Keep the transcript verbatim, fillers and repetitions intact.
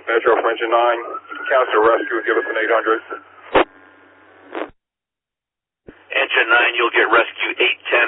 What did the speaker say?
Metro for engine nine. Cancel rescue, give us an eight hundred. Engine nine, you'll get rescue eight ten